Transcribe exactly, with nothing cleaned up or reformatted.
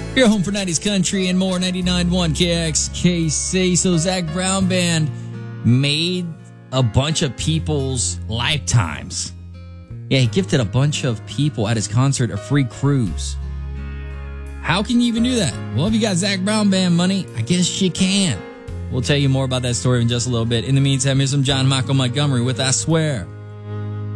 Your home for nineties country and more, ninety-nine point one K X K C. So Zac Brown Band made a bunch of people's lifetimes. Yeah, he gifted a bunch of people at his concert a free cruise. How can you even do that? Well, if you got Zac Brown Band money, I guess you can. We'll tell you more about that story in just a little bit. In the meantime, here's some John Michael Montgomery with I Swear.